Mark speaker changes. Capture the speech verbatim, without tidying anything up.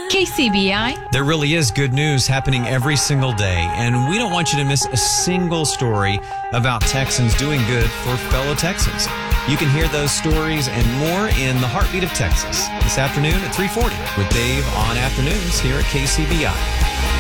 Speaker 1: K C B I.
Speaker 2: There really is good news happening every single day, and we don't want you to miss a single story about Texans doing good for fellow Texans. You can hear those stories and more in the Heartbeat of Texas this afternoon at three forty with Dave on afternoons here at K C B I.